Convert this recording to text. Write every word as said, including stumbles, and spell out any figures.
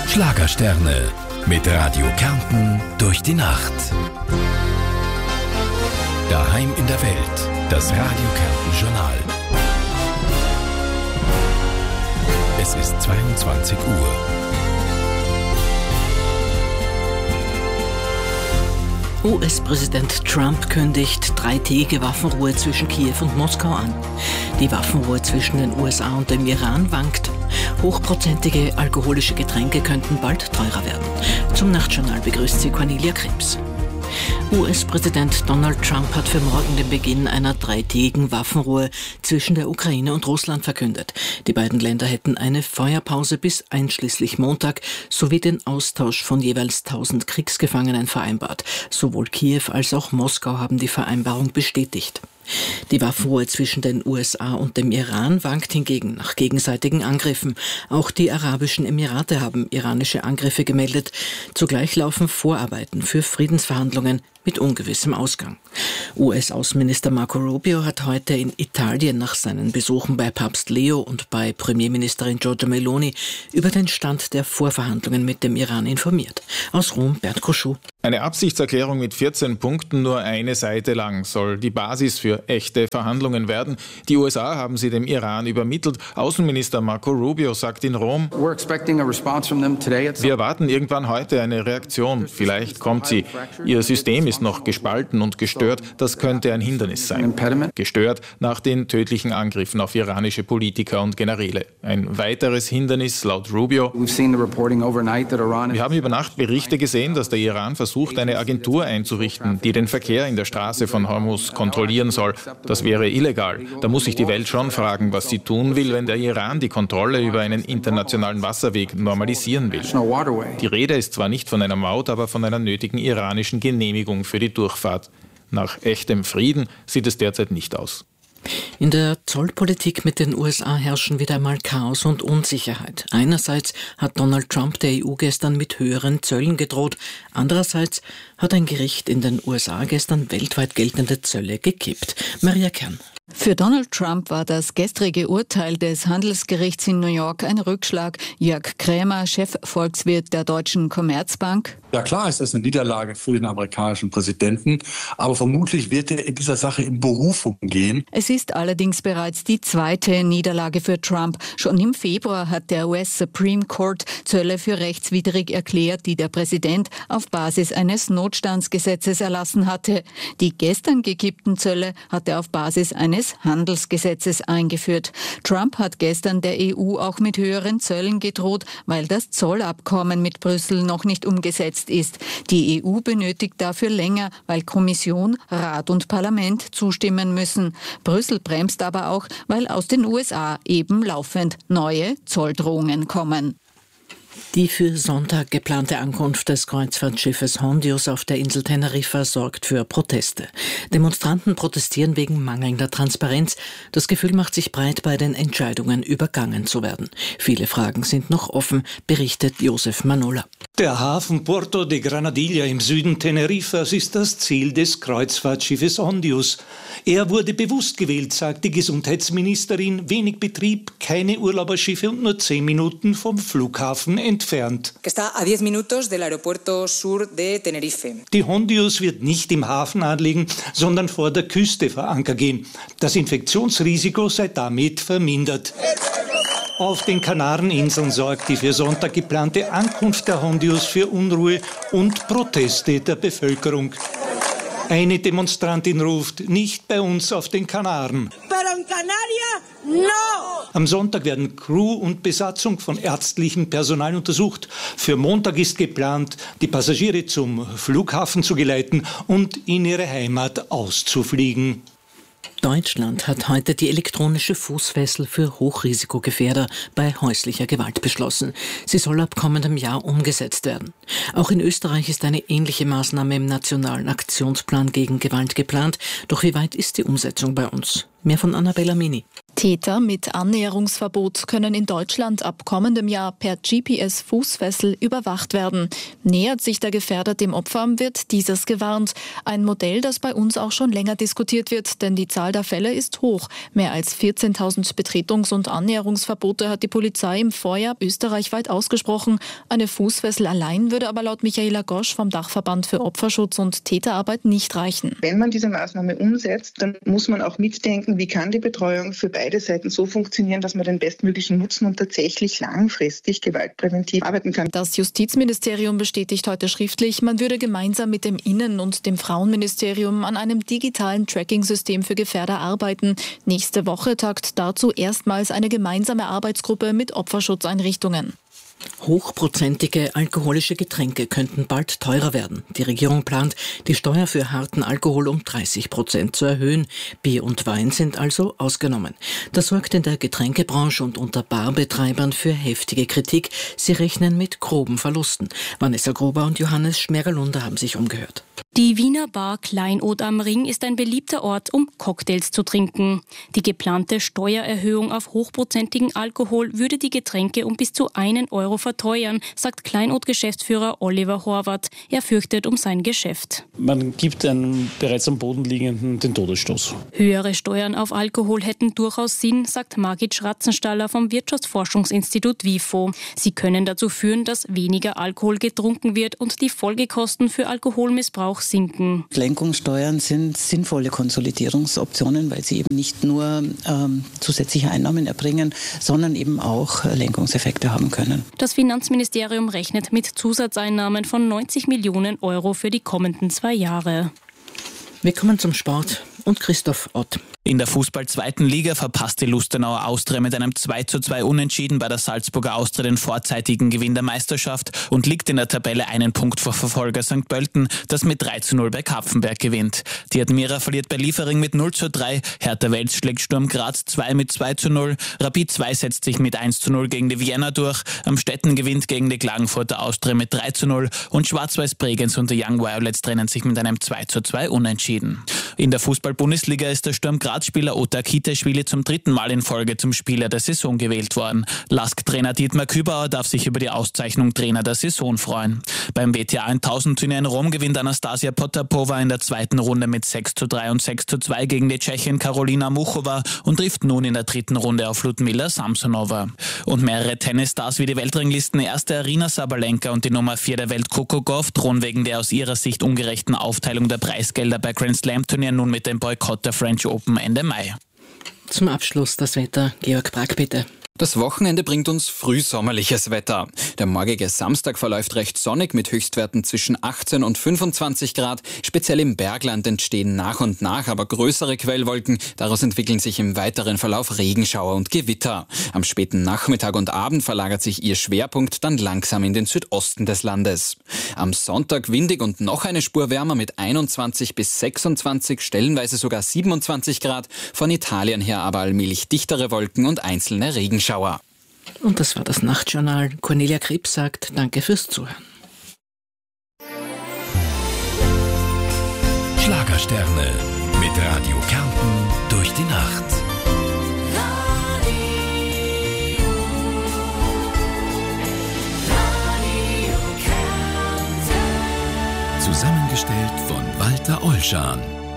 Schlagersterne mit Radio Kärnten durch die Nacht. Daheim in der Welt, das Radio Kärnten Journal. Es ist zweiundzwanzig Uhr. U S-Präsident Trump kündigt dreitägige Waffenruhe zwischen Kiew und Moskau an. Die Waffenruhe zwischen den U S A und dem Iran wankt. Hochprozentige alkoholische Getränke könnten bald teurer werden. Zum Nachtjournal begrüßt sie Cornelia Krebs. U S-Präsident Donald Trump hat für morgen den Beginn einer dreitägigen Waffenruhe zwischen der Ukraine und Russland verkündet. Die beiden Länder hätten eine Feuerpause bis einschließlich Montag sowie den Austausch von jeweils tausend Kriegsgefangenen vereinbart. Sowohl Kiew als auch Moskau haben die Vereinbarung bestätigt. Die Waffenruhe zwischen den U S A und dem Iran wankt hingegen nach gegenseitigen Angriffen. Auch die Arabischen Emirate haben iranische Angriffe gemeldet. Zugleich laufen Vorarbeiten für Friedensverhandlungen mit ungewissem Ausgang. U S-Außenminister Marco Rubio hat heute in Italien nach seinen Besuchen bei Papst Leo und bei Premierministerin Giorgia Meloni über den Stand der Vorverhandlungen mit dem Iran informiert. Aus Rom, Bert Koschou. Eine Absichtserklärung mit vierzehn Punkten, nur eine Seite lang, soll die Basis für echte Verhandlungen werden. Die U S A haben sie dem Iran übermittelt. Außenminister Marco Rubio sagt in Rom, wir erwarten irgendwann heute eine Reaktion. Vielleicht kommt sie. Ihr System ist noch gespalten und gestört. Das könnte ein Hindernis sein. Gestört nach den tödlichen Angriffen auf iranische Politiker und Generäle. Ein weiteres Hindernis laut Rubio. Wir haben über Nacht Berichte gesehen, dass der Iran versucht, eine Agentur einzurichten, die den Verkehr in der Straße von Hormuz kontrollieren soll. Das wäre illegal. Da muss sich die Welt schon fragen, was sie tun will, wenn der Iran die Kontrolle über einen internationalen Wasserweg normalisieren will. Die Rede ist zwar nicht von einer Maut, aber von einer nötigen iranischen Genehmigung für die Durchfahrt. Nach echtem Frieden sieht es derzeit nicht aus. In der Zollpolitik mit den U S A herrschen wieder einmal Chaos und Unsicherheit. Einerseits hat Donald Trump der E U gestern mit höheren Zöllen gedroht. Andererseits hat ein Gericht in den U S A gestern weltweit geltende Zölle gekippt. Maria Kern. Für Donald Trump war das gestrige Urteil des Handelsgerichts in New York ein Rückschlag. Jörg Krämer, Chefvolkswirt der Deutschen Commerzbank. Ja, klar ist das eine Niederlage für den amerikanischen Präsidenten, aber vermutlich wird er in dieser Sache in Berufung gehen. Es ist allerdings bereits die zweite Niederlage für Trump. Schon im Februar hat der U S Supreme Court Zölle für rechtswidrig erklärt, die der Präsident auf Basis eines Notstandsgesetzes erlassen hatte. Die gestern gekippten Zölle hat er auf Basis eines Handelsgesetzes eingeführt. Trump hat gestern der E U auch mit höheren Zöllen gedroht, weil das Zollabkommen mit Brüssel noch nicht umgesetzt ist. Die E U benötigt dafür länger, weil Kommission, Rat und Parlament zustimmen müssen. Brüssel bremst aber auch, weil aus den U S A eben laufend neue Zolldrohungen kommen. Die für Sonntag geplante Ankunft des Kreuzfahrtschiffes Hondius auf der Insel Teneriffa sorgt für Proteste. Demonstranten protestieren wegen mangelnder Transparenz. Das Gefühl macht sich breit, bei den Entscheidungen übergangen zu werden. Viele Fragen sind noch offen, berichtet Josef Manola. Der Hafen Puerto de Granadilla im Süden Teneriffas ist das Ziel des Kreuzfahrtschiffes Hondius. Er wurde bewusst gewählt, sagt die Gesundheitsministerin. Wenig Betrieb, keine Urlauberschiffe und nur zehn Minuten vom Flughafen entfernt. Die Hondius wird nicht im Hafen anlegen, sondern vor der Küste vor Anker gehen. Das Infektionsrisiko sei damit vermindert. Auf den Kanareninseln sorgt die für Sonntag geplante Ankunft der Hondius für Unruhe und Proteste der Bevölkerung. Eine Demonstrantin ruft, nicht bei uns auf den Kanaren. Pero en Canaria, no! Am Sonntag werden Crew und Besatzung von ärztlichem Personal untersucht. Für Montag ist geplant, die Passagiere zum Flughafen zu geleiten und in ihre Heimat auszufliegen. Deutschland hat heute die elektronische Fußfessel für Hochrisikogefährder bei häuslicher Gewalt beschlossen. Sie soll ab kommendem Jahr umgesetzt werden. Auch in Österreich ist eine ähnliche Maßnahme im Nationalen Aktionsplan gegen Gewalt geplant. Doch wie weit ist die Umsetzung bei uns? Mehr von Annabella Mini. Täter mit Annäherungsverbot können in Deutschland ab kommendem Jahr per G P S-Fußfessel überwacht werden. Nähert sich der Gefährder dem Opfer, wird dieses gewarnt. Ein Modell, das bei uns auch schon länger diskutiert wird, denn die Zahl der Fälle ist hoch. Mehr als vierzehntausend Betretungs- und Annäherungsverbote hat die Polizei im Vorjahr österreichweit ausgesprochen. Eine Fußfessel allein würde aber laut Michaela Gosch vom Dachverband für Opferschutz und Täterarbeit nicht reichen. Wenn man diese Maßnahme umsetzt, dann muss man auch mitdenken, wie kann die Betreuung für beide Seiten so funktionieren, dass man den bestmöglichen Nutzen und tatsächlich langfristig gewaltpräventiv arbeiten kann. Das Justizministerium bestätigt heute schriftlich, man würde gemeinsam mit dem Innen- und dem Frauenministerium an einem digitalen Tracking-System für Gefährder arbeiten. Nächste Woche tagt dazu erstmals eine gemeinsame Arbeitsgruppe mit Opferschutzeinrichtungen. Hochprozentige alkoholische Getränke könnten bald teurer werden. Die Regierung plant, die Steuer für harten Alkohol um dreißig Prozent zu erhöhen. Bier und Wein sind also ausgenommen. Das sorgt in der Getränkebranche und unter Barbetreibern für heftige Kritik. Sie rechnen mit groben Verlusten. Vanessa Gruber und Johannes Schmergalunder haben sich umgehört. Die Wiener Bar Kleinod am Ring ist ein beliebter Ort, um Cocktails zu trinken. Die geplante Steuererhöhung auf hochprozentigen Alkohol würde die Getränke um bis zu einen Euro verteuern, sagt Kleinod-Geschäftsführer Oliver Horvath. Er fürchtet um sein Geschäft. Man gibt einem bereits am Boden liegenden den Todesstoß. Höhere Steuern auf Alkohol hätten durchaus Sinn, sagt Margit Schratzenstaller vom Wirtschaftsforschungsinstitut WIFO. Sie können dazu führen, dass weniger Alkohol getrunken wird und die Folgekosten für Alkoholmissbrauch sinken. Lenkungssteuern sind sinnvolle Konsolidierungsoptionen, weil sie eben nicht nur ähm, zusätzliche Einnahmen erbringen, sondern eben auch Lenkungseffekte haben können. Das Finanzministerium rechnet mit Zusatzeinnahmen von neunzig Millionen Euro für die kommenden zwei Jahre. Wir kommen zum Sport und Christoph Ott. In der Fußball-zweiten Liga verpasste Lustenauer Austria mit einem zwei zu zwei Unentschieden bei der Salzburger Austria den vorzeitigen Gewinn der Meisterschaft und liegt in der Tabelle einen Punkt vor Verfolger Sankt Pölten, das mit drei zu null bei Kapfenberg gewinnt. Die Admira verliert bei Liefering mit null zu drei, Hertha Wels schlägt Sturm Graz zwei mit zwei zu null, Rapid zwei setzt sich mit eins zu null gegen die Vienna durch, Amstetten gewinnt gegen die Klagenfurter Austria mit drei zu null und Schwarz-Weiß Bregenz und die Young Violets trennen sich mit einem zwei zu zwei Unentschieden. In der Fußball-Bundesliga ist der Sturm Graz-Spieler Ota Kiteschwili zum dritten Mal in Folge zum Spieler der Saison gewählt worden. Lask-Trainer Dietmar Kübauer darf sich über die Auszeichnung Trainer der Saison freuen. Beim W T A tausend Turnier in Rom gewinnt Anastasia Potapova in der zweiten Runde mit sechs zu drei und sechs zu zwei gegen die Tschechin Karolina Muchova und trifft nun in der dritten Runde auf Ludmila Samsonova. Und mehrere Tennisstars wie die Weltranglisten erste Arina Sabalenka und die Nummer vier der Welt Coco Gauff drohen wegen der aus ihrer Sicht ungerechten Aufteilung der Preisgelder bei Grand Slam Turnieren nun mit dem Boykott der French Open Ende Mai. Zum Abschluss das Wetter. Georg Brack, bitte. Das Wochenende bringt uns frühsommerliches Wetter. Der morgige Samstag verläuft recht sonnig mit Höchstwerten zwischen achtzehn und fünfundzwanzig Grad. Speziell im Bergland entstehen nach und nach aber größere Quellwolken. Daraus entwickeln sich im weiteren Verlauf Regenschauer und Gewitter. Am späten Nachmittag und Abend verlagert sich ihr Schwerpunkt dann langsam in den Südosten des Landes. Am Sonntag windig und noch eine Spur wärmer mit einundzwanzig bis sechsundzwanzig, stellenweise sogar siebenundzwanzig Grad. Von Italien her aber allmählich dichtere Wolken und einzelne Regenschauer. Und das war das Nachtjournal. Cornelia Krebs sagt Danke fürs Zuhören. Schlagersterne mit Radio Kärnten durch die Nacht. Zusammengestellt von Walter Ollschan.